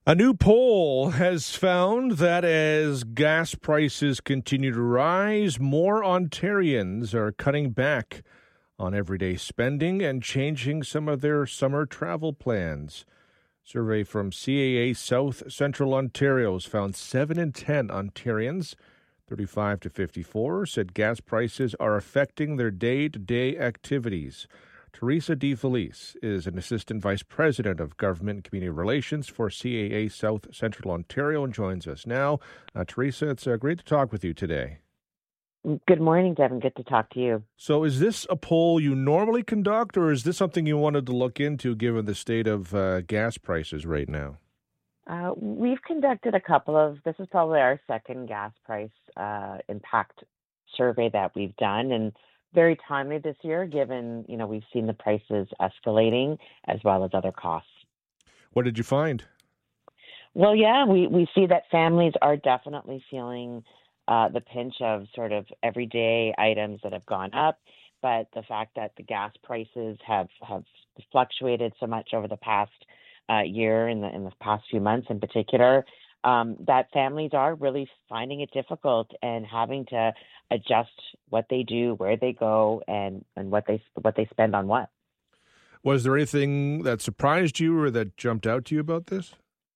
A new poll has found that as gas prices continue to rise, more Ontarians are cutting back on everyday spending and changing some of their summer travel plans. Survey from CAA South Central Ontario has found 7 in 10 Ontarians, 35 to 54, said gas prices are affecting their day-to-day activities. Teresa DeFelice is an Assistant Vice President of Government and Community Relations for CAA South Central Ontario and joins us now. Teresa, it's great to talk with you today. Good morning, Devin. Good to talk to you. So is this a poll you normally conduct, or is this something you wanted to look into given the state of gas prices right now? We've conducted a couple of, this is probably our second gas price impact survey that we've done, and very timely this year given, we've seen the prices escalating as well as other costs. What did you find? Well, yeah, we see that families are definitely feeling the pinch of sort of everyday items that have gone up, but the fact that the gas prices have fluctuated so much over the past year, in the past few months in particular, that families are really finding it difficult and having to adjust what they do, where they go, and what they spend on what. Was there anything that surprised you or that jumped out to you about this?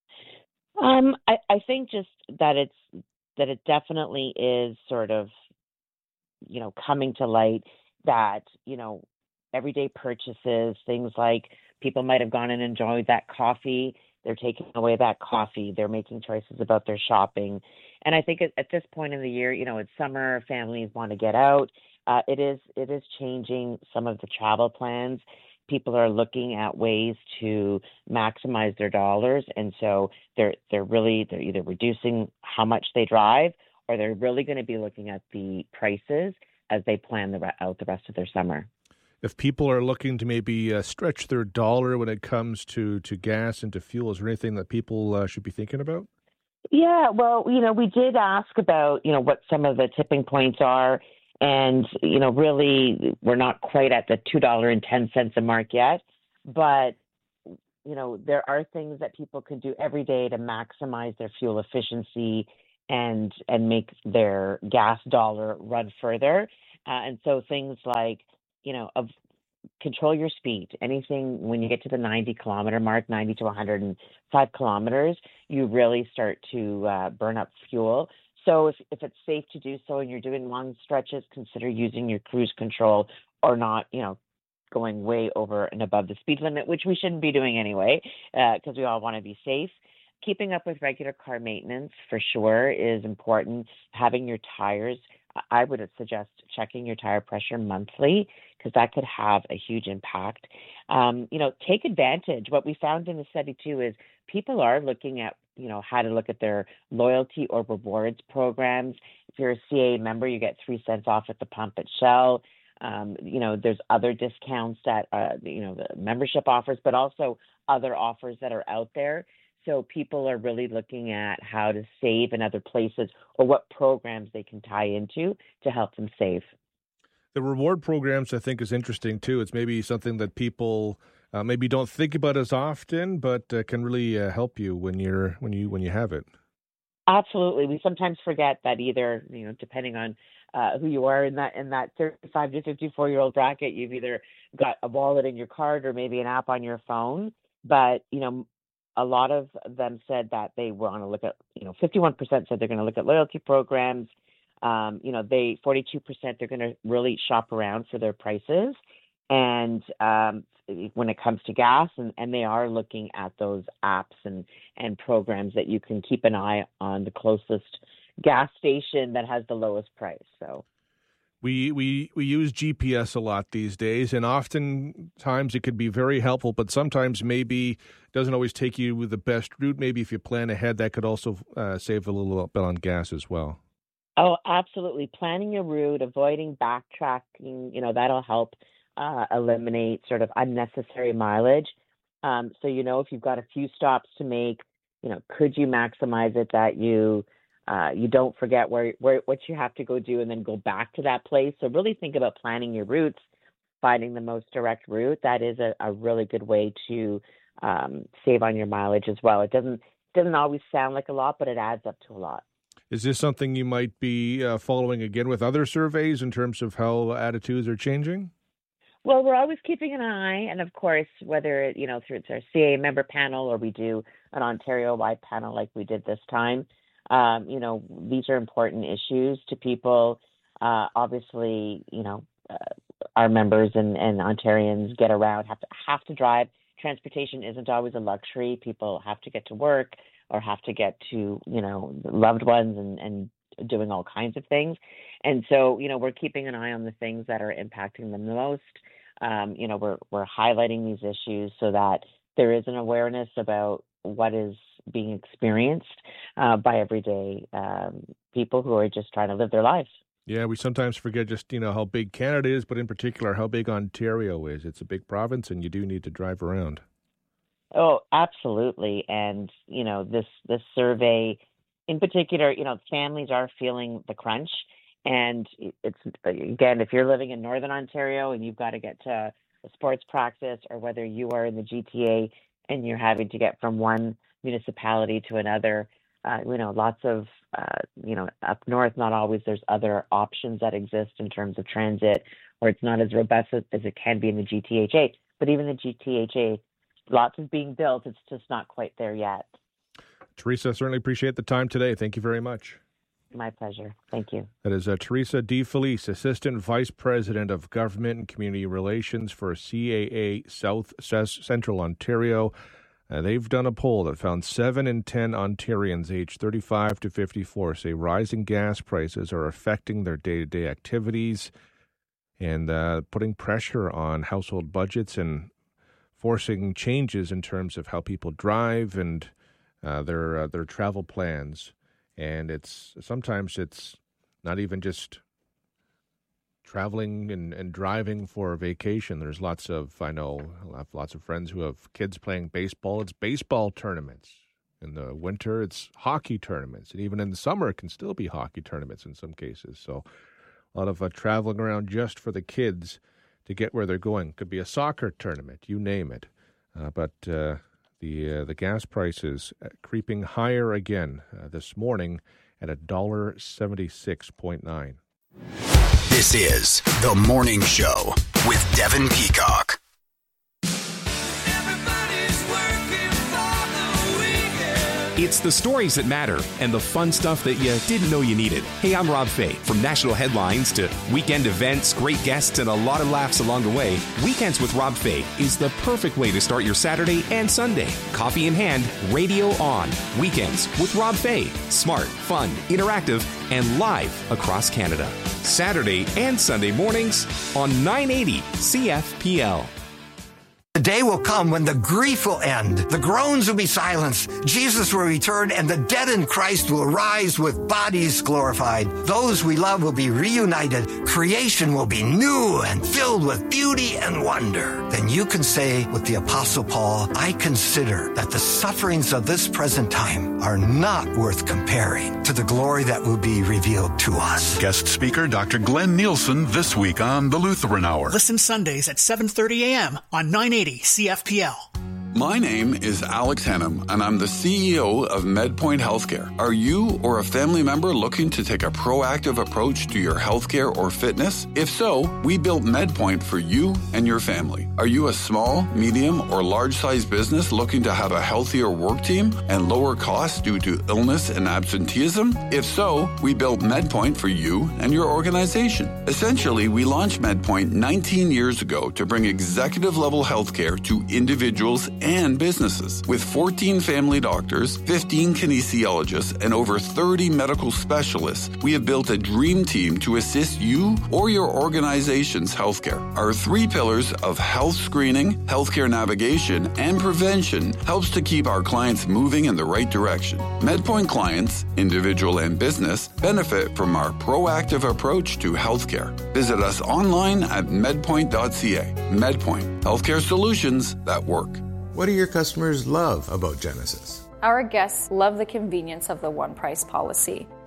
I think just that it definitely is sort of, coming to light that, everyday purchases, things like people might have gone and enjoyed that coffee. They're taking away that coffee. They're making choices about their shopping. And I think at this point in the year, it's summer, families want to get out. It is changing some of the travel plans. People are looking at ways to maximize their dollars, and so they're either reducing how much they drive, or they're really going to be looking at the prices as they plan out the rest of their summer. If people are looking to maybe stretch their dollar when it comes to gas and to fuel, is there anything that people should be thinking about? Yeah, well, we did ask about, what some of the tipping points are. And, really, we're not quite at the $2.10 a mark yet. But, there are things that people can do every day to maximize their fuel efficiency and make their gas dollar run further. And so things like, of control your speed. Anything when you get to the 90-kilometer mark, 90 to 105 kilometers, you really start to burn up fuel. So if it's safe to do so and you're doing long stretches, consider using your cruise control or not, going way over and above the speed limit, which we shouldn't be doing anyway, because we all want to be safe. Keeping up with regular car maintenance for sure is important. Having your tires, I would suggest checking your tire pressure monthly because that could have a huge impact. Take advantage. What we found in the study too is people are looking at, how to look at their loyalty or rewards programs. If you're a CA member, you get 3 cents off at the pump at Shell. There's other discounts that, the membership offers, but also other offers that are out there. So people are really looking at how to save in other places or what programs they can tie into to help them save. The reward programs, I think, is interesting too. It's maybe something that people maybe don't think about as often, but can really help you when you have it. Absolutely. We sometimes forget that either, depending on who you are in that 35 to 54-year-old bracket, you've either got a wallet in your card or maybe an app on your phone. But, a lot of them said that they want to look at, 51% said they're going to look at loyalty programs. 42% they're going to really shop around for their prices. And when it comes to gas, and they are looking at those apps and programs that you can keep an eye on the closest gas station that has the lowest price. So we use GPS a lot these days, and oftentimes it could be very helpful, but sometimes maybe it doesn't always take you with the best route. Maybe if you plan ahead, that could also save a little bit on gas as well. Oh, absolutely. Planning your route, avoiding backtracking, that'll help eliminate sort of unnecessary mileage. So, if you've got a few stops to make, could you maximize it that you don't forget where what you have to go do and then go back to that place? So really think about planning your routes, finding the most direct route. That is a really good way to save on your mileage as well. It doesn't always sound like a lot, but it adds up to a lot. Is this something you might be following again with other surveys in terms of how attitudes are changing? Well, we're always keeping an eye, and of course, whether through our CA member panel or we do an Ontario-wide panel like we did this time, these are important issues to people. Obviously, our members and Ontarians get around, have to drive. Transportation isn't always a luxury. People have to get to work or have to get to loved ones and doing all kinds of things. And so, we're keeping an eye on the things that are impacting them the most. We're highlighting these issues so that there is an awareness about what is being experienced by everyday people who are just trying to live their lives. Yeah, we sometimes forget just, how big Canada is, but in particular how big Ontario is. It's a big province and you do need to drive around. Oh, absolutely. And, this survey in particular, families are feeling the crunch. And it's, again, if you're living in Northern Ontario and you've got to get to a sports practice, or whether you are in the GTA and you're having to get from one municipality to another, lots of, up north, not always there's other options that exist in terms of transit, or it's not as robust as it can be in the GTHA. But even the GTHA, lots is being built. It's just not quite there yet. Teresa, certainly appreciate the time today. Thank you very much. My pleasure. Thank you. That is Teresa DeFelice, Assistant Vice President of Government and Community Relations for CAA South Central Ontario. They've done a poll that found 7 in 10 Ontarians aged 35 to 54 say rising gas prices are affecting their day-to-day activities and putting pressure on household budgets and forcing changes in terms of how people drive and their travel plans. And sometimes it's not even just traveling and driving for a vacation. There's I have lots of friends who have kids playing baseball. It's baseball tournaments. In the winter, it's hockey tournaments. And even in the summer, it can still be hockey tournaments in some cases. So a lot of traveling around just for the kids to get where they're going. Could be a soccer tournament, you name it. But the gas prices creeping higher again this morning at $1.76.9. This is The Morning Show with Devin Peacock. It's the stories that matter and the fun stuff that you didn't know you needed. Hey, I'm Rob Fay. From national headlines to weekend events, great guests, and a lot of laughs along the way, Weekends with Rob Fay is the perfect way to start your Saturday and Sunday. Coffee in hand, radio on. Weekends with Rob Fay. Smart, fun, interactive, and live across Canada. Saturday and Sunday mornings on 980 CFPL. The day will come when the grief will end, the groans will be silenced, Jesus will return, and the dead in Christ will rise with bodies glorified. Those we love will be reunited. Creation will be new and filled with beauty and wonder. Then you can say with the Apostle Paul, I consider that the sufferings of this present time are not worth comparing to the glory that will be revealed to us. Guest speaker Dr. Glenn Nielsen this week on The Lutheran Hour. Listen Sundays at 7:30 a.m. on 980 CFPL. My name is Alex Hannum, and I'm the CEO of MedPoint Healthcare. Are you or a family member looking to take a proactive approach to your healthcare or fitness? If so, we built MedPoint for you and your family. Are you a small, medium, or large-sized business looking to have a healthier work team and lower costs due to illness and absenteeism? If so, we built MedPoint for you and your organization. Essentially, we launched MedPoint 19 years ago to bring executive-level healthcare to individuals and businesses. With 14 family doctors, 15 kinesiologists, and over 30 medical specialists, we have built a dream team to assist you or your organization's healthcare. Our 3 pillars of health screening, healthcare navigation, and prevention helps to keep our clients moving in the right direction. MedPoint clients, individual and business, benefit from our proactive approach to healthcare. Visit us online at medpoint.ca. MedPoint, healthcare solutions that work. What do your customers love about Genesis? Our guests love the convenience of the one price policy.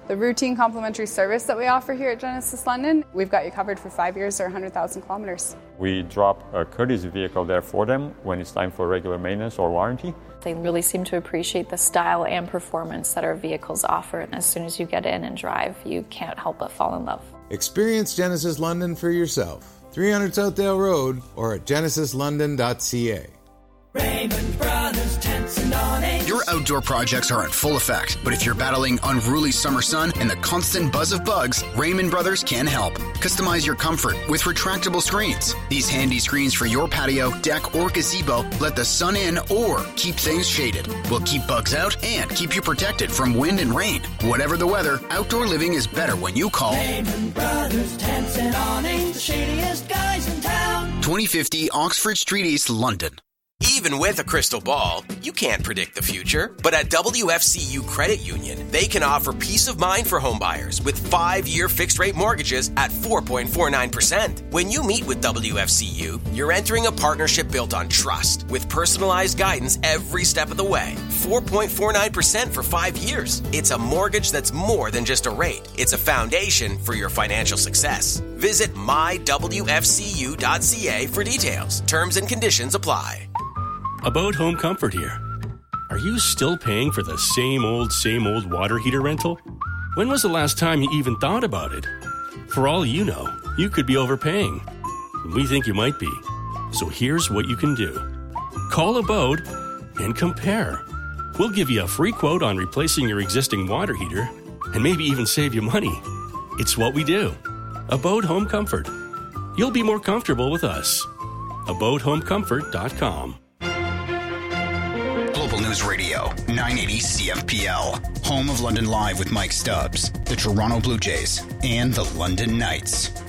The routine complimentary service that we offer here at Genesis London, we've got you covered for 5 years or 100,000 kilometers. We drop a courtesy vehicle there for them when it's time for regular maintenance or warranty. They really seem to appreciate the style and performance that our vehicles offer, and as soon as you get in and drive, you can't help but fall in love. Experience Genesis London for yourself. 300 Southdale Road or at genesislondon.ca. Raymond Brothers Tents and Awnings. Your outdoor projects are in full effect, but if you're battling unruly summer sun and the constant buzz of bugs, Raymond Brothers can help. Customize your comfort with retractable screens. These handy screens for your patio, deck, or gazebo let the sun in or keep things shaded. We'll keep bugs out and keep you protected from wind and rain. Whatever the weather, outdoor living is better when you call Raymond Brothers Tents and Awnings, the shadiest guys in town. 2050 Oxford Street East, London. Even with a crystal ball, you can't predict the future. But at WFCU Credit Union, they can offer peace of mind for homebuyers with 5-year fixed-rate mortgages at 4.49%. When you meet with WFCU, you're entering a partnership built on trust with personalized guidance every step of the way. 4.49% for 5 years. It's a mortgage that's more than just a rate. It's a foundation for your financial success. Visit mywfcu.ca for details. Terms and conditions apply. About Home Comfort here. Are you still paying for the same old water heater rental? When was the last time you even thought about it? For all you know, you could be overpaying. We think you might be. So here's what you can do. Call Abode and compare. We'll give you a free quote on replacing your existing water heater and maybe even save you money. It's what we do. Abode Home Comfort. You'll be more comfortable with us. AbodeHomeComfort.com. Global News Radio, 980 CFPL. Home of London Live with Mike Stubbs, the Toronto Blue Jays, and the London Knights.